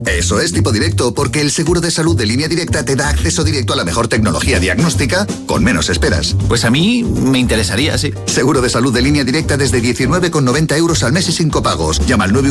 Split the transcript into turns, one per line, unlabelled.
Eso es Tipo Directo, porque el seguro de salud de Línea Directa te da acceso directo a la mejor tecnología diagnóstica con menos esperas.
Pues a mí me interesaría, sí.
Seguro de salud de Línea Directa desde 19,90 € al mes y sin copagos. Llama al 9